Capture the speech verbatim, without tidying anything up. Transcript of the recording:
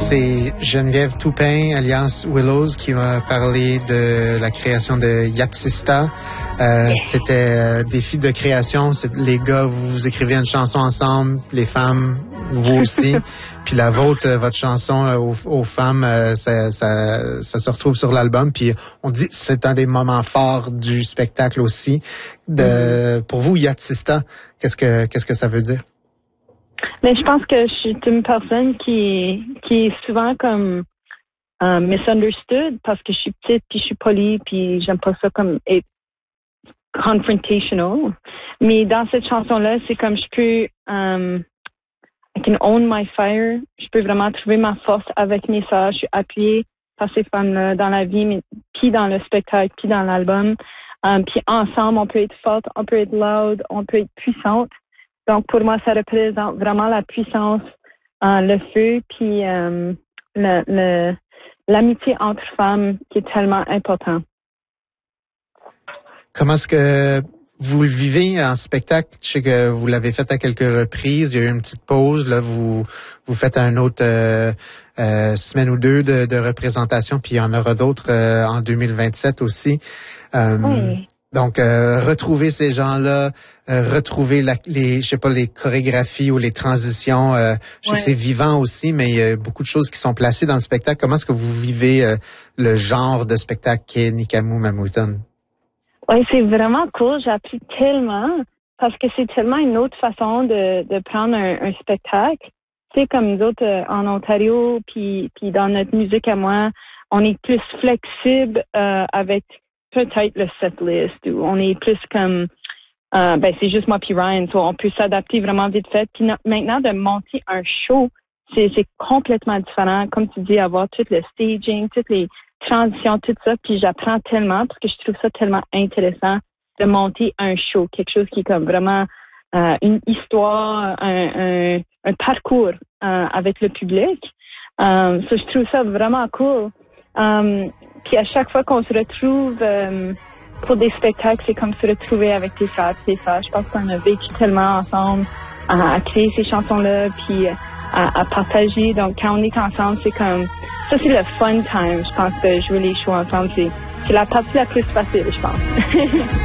C'est Geneviève Toupin, alias Willows, qui m'a parlé de la création de Yatsista. Euh, c'était euh, défi de création. C'est, les gars, vous, vous écrivez une chanson ensemble, les femmes, vous aussi. Puis la vôtre, votre chanson euh, aux, aux femmes, euh, ça, ça, ça se retrouve sur l'album. Puis on dit que c'est un des moments forts du spectacle aussi. De, mm-hmm. Pour vous, Yatsista, qu'est-ce que qu'est-ce que ça veut dire? Mais je pense que je suis une personne qui qui est souvent comme euh, misunderstood parce que je suis petite puis je suis polie puis j'aime pas ça comme être confrontational. Mais dans cette chanson-là, c'est comme je peux um, I can own my fire. Je peux vraiment trouver ma force avec mes sœurs. Je suis appuyée par ces femmes-là dans la vie, mais puis dans le spectacle, puis dans l'album. Um, puis ensemble, on peut être forte, on peut être loud, on peut être puissante. Donc, pour moi, ça représente vraiment la puissance, euh, le feu, puis euh, le, le, l'amitié entre femmes qui est tellement important. Comment est-ce que vous le vivez en spectacle? Je sais que vous l'avez fait à quelques reprises. Il y a eu une petite pause. Là, vous vous faites un autre euh, euh, semaine ou deux de, de représentation, puis il y en aura d'autres euh, en deux mille vingt-sept aussi. Euh, oui. Donc, euh, retrouver ces gens-là, euh, retrouver la, les, je sais pas, les chorégraphies ou les transitions. Euh, je sais ouais. que c'est vivant aussi, mais il y a beaucoup de choses qui sont placées dans le spectacle. Comment est-ce que vous vivez euh, le genre de spectacle qu'est Nikamu Mamouton? Oui, c'est vraiment cool. J'ai appris tellement parce que c'est tellement une autre façon de, de prendre un, un spectacle. Tu sais, comme nous autres euh, en Ontario, puis puis dans notre musique à moi, on est plus flexible euh, avec peut-être le setlist ou on est plus comme euh, ben c'est juste moi puis Ryan, so on peut s'adapter vraiment vite fait. Puis no, maintenant de monter un show, c'est c'est complètement différent. Comme tu dis, avoir tout le staging, toutes les transitions, tout ça. Puis j'apprends tellement parce que je trouve ça tellement intéressant de monter un show, quelque chose qui est comme vraiment euh, une histoire, un, un, un parcours euh, avec le public. Um, so je trouve ça vraiment cool. Um, Puis à chaque fois qu'on se retrouve euh, pour des spectacles, c'est comme se retrouver avec tes frères et tes sœurs. Je pense qu'on a vécu tellement ensemble à, à créer ces chansons-là, puis à, à partager. Donc quand on est ensemble, c'est comme ça, c'est le fun time. Je pense de jouer les shows ensemble, c'est c'est la partie la plus facile, je pense.